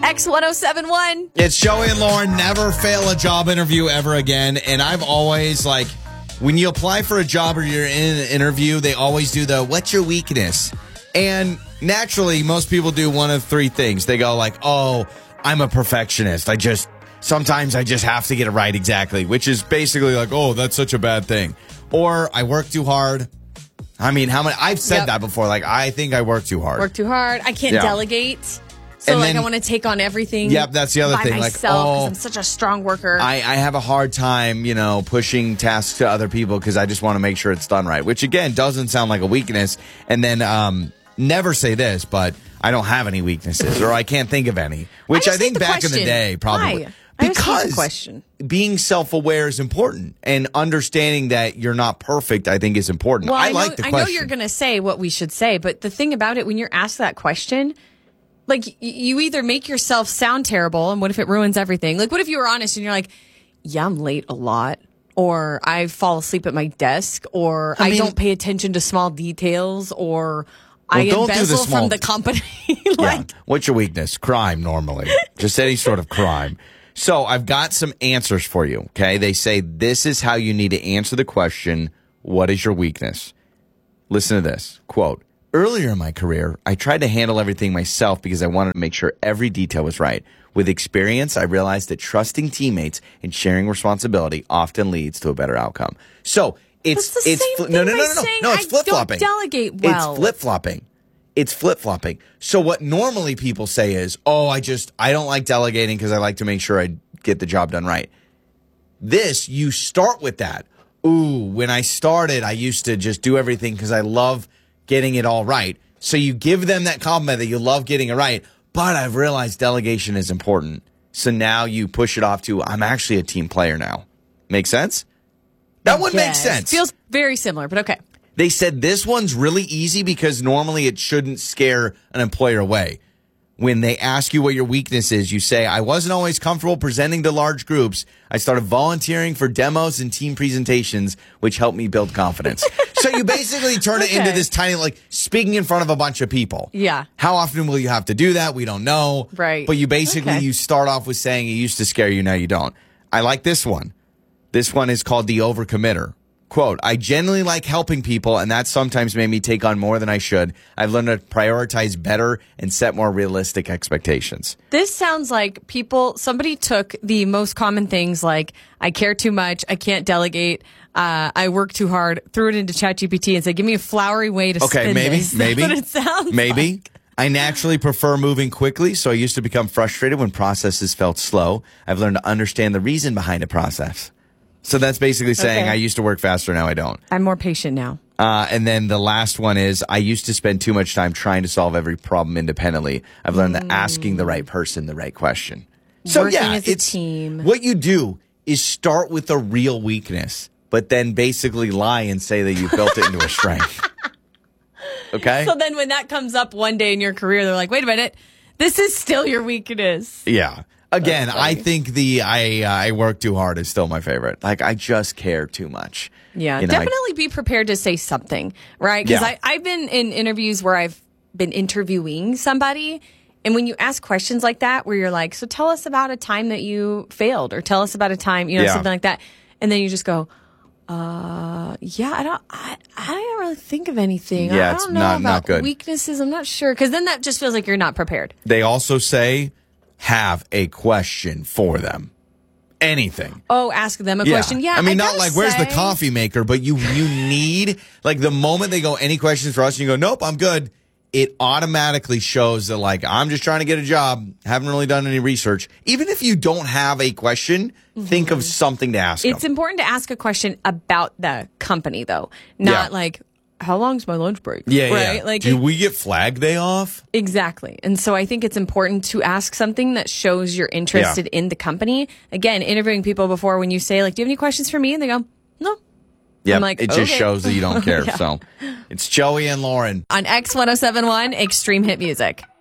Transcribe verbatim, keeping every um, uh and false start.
X ten seventy-one. It's Joey and Lauren. Never fail a job interview ever again. And I've always, like, when you apply for a job or you're in an interview, they always do the, what's your weakness? And naturally, most people do one of three things. They go like, oh, I'm a perfectionist. I just, sometimes I just have to get it right exactly, which is basically like, oh, that's such a bad thing. Or I work too hard. I mean, how many, I've said Yep. that before. Like, I think I work too hard. Work too hard. I can't Yeah. delegate. So, And like, then- I want to take on everything. Yep, that's the other by thing. Like, myself, 'cause oh, I'm such a strong worker. I, I have a hard time, you know, pushing tasks to other people because I just want to make sure it's done right, which, again, doesn't sound like a weakness. And then um, never say this, but I don't have any weaknesses or I can't think of any, which I, just think hate the back in question. the day probably. Why? I just hate the Because question. being self-aware is important and understanding that you're not perfect, I think, is important. Well, I, I, know, like the I question. know you're going to say what we should say, but the thing about it, when you're asked that question, like, y- you either make yourself sound terrible, and what if it ruins everything? Like, what if you were honest and you're like, yeah, I'm late a lot, or I fall asleep at my desk, or I, I mean- don't pay attention to small details, or I Well, don't do the embezzle small- from the company. Yeah. like, What's your weakness? Crime, normally. Just any sort of crime. So I've got some answers for you, okay? They say this is how you need to answer the question, what is your weakness? Listen to this. Quote, earlier in my career, I tried to handle everything myself because I wanted to make sure every detail was right. With experience, I realized that trusting teammates and sharing responsibility often leads to a better outcome. So it's That's the it's same fli- thing no no by no no no saying no it's I flip flopping. don't delegate well. It's flip flopping. It's flip flopping. So what normally people say is, "Oh, I just I don't like delegating because I like to make sure I get the job done right." This you start with that. Ooh, when I started, I used to just do everything because I love getting it all right. So you give them that compliment that you love getting it right. But I've realized delegation is important. So now you push it off to, I'm actually a team player now. Make sense? That would make yes. sense. Feels very similar, but okay. They said this one's really easy because normally it shouldn't scare an employer away. When they ask you what your weakness is, you say, I wasn't always comfortable presenting to large groups. I started volunteering for demos and team presentations, which helped me build confidence. So you basically turn Okay. it into this tiny, like, speaking in front of a bunch of people. Yeah. How often will you have to do that? We don't know. Right. But you basically, Okay. you start off with saying it used to scare you, now you don't. I like this one. This one is called the overcommitter. Quote, I genuinely like helping people, and that sometimes made me take on more than I should. I've learned to prioritize better and set more realistic expectations. This sounds like people, somebody took the most common things like, I care too much, I can't delegate, uh, I work too hard, threw it into ChatGPT and said, give me a flowery way to Okay, spin maybe, this. maybe. That's what it sounds Maybe. like. I naturally prefer moving quickly, so I used to become frustrated when processes felt slow. I've learned to understand the reason behind a process. So that's basically saying Okay. I used to work faster, now I don't. I'm more patient now. Uh, and then the last one is I used to spend too much time trying to solve every problem independently. I've learned that asking the right person the right question. So Working yeah, as a it's team. what you do is start with a real weakness, but then basically lie and say that you built it into a strength. Okay? So then when that comes up one day in your career, they're like, wait a minute, this is still your weakness. Yeah. Again, I think the I uh, I work too hard is still my favorite. Like I just care too much. Yeah, You know, I- definitely be prepared to say something, right? Because Yeah. I've been in interviews where I've been interviewing somebody, and when you ask questions like that, where you're like, so tell us about a time that you failed, or tell us about a time, you know, Yeah. something like that. And then you just go, uh, yeah, I don't, I, I don't really think of anything. Yeah, I it's don't know not- about not good. weaknesses. I'm not sure. Because then that just feels like you're not prepared. They also say have a question for them. Anything. Oh, ask them a question. Yeah, I mean, not gotta like, where's the say- coffee maker? But you you need, like, the moment they go, any questions for us? And you go, nope, I'm good. It automatically shows that, like, I'm just trying to get a job. Haven't really done any research. Even if you don't have a question, think of something to ask It's them. important to ask a question about the company, though, not Yeah. like, how long's my lunch break? Yeah, right? yeah. Like, Do we get Flag Day off? exactly. And so I think it's important to ask something that shows you're interested in the company. Again, interviewing people before, when you say, like, do you have any questions for me? And they go, no. Yeah, I'm like, it just okay. shows that you don't care. Yeah. So it's Joey and Lauren. On X ten seventy-one, Extreme Hit Music.